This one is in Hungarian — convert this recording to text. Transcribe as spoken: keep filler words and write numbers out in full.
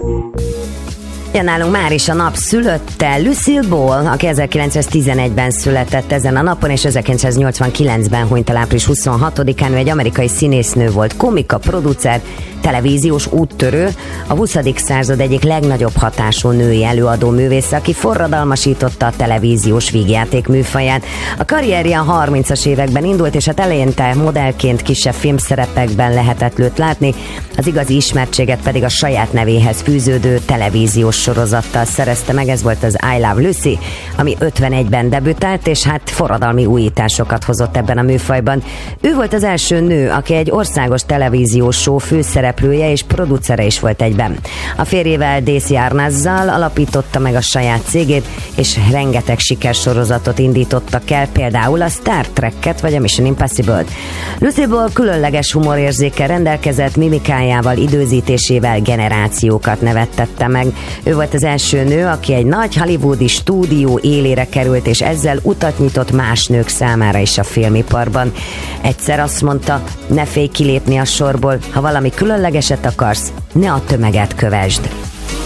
Ja, nálunk már is a nap szülötte Lucille Ball, aki ezerkilencszáztizenegyben született ezen a napon, és ezerkilencszáznyolcvankilencben hunyt el április huszonhatodikán. Ő egy amerikai színésznő volt, komika, producer, televíziós úttörő, a huszadik század egyik legnagyobb hatású női előadó művésze, aki forradalmasította a televíziós vígjáték műfaját. A karrierje a harmincas években indult, és hát eleinte modellként kisebb filmszerepekben lehetett őt látni, az igazi ismertséget pedig a saját nevéhez fűződő televíziós sorozattal szerezte meg, ez volt az I Love Lucy, ami ötvenegyben debütált, és hát forradalmi újításokat hozott ebben a műfajban. Ő volt az első nő, aki egy országos televíziós show főszereplője és producere is volt egyben. A férjével, Desi Arnazzal alapította meg a saját cégét, és rengeteg sikersorozatot indítottak el, például a Star Trek-et vagy a Mission Impossible-t. Lucille Ball különleges humorérzékkel rendelkezett, mimikájával, időzítésével generációkat nevettette meg. Ő volt az első nő, aki egy nagy hollywoodi stúdió élére került, és ezzel utat nyitott más nők számára is a filmiparban. Egyszer azt mondta, ne félj kilépni a sorból, ha valami különlegeset akarsz, ne a tömeget kövesd.